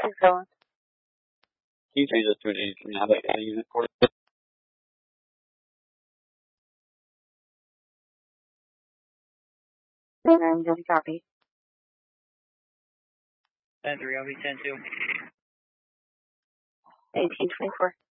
going. Can you change this to an 83 now that you're using it for? I'm going to copy. 10-3, I'll be 10-2. 1824.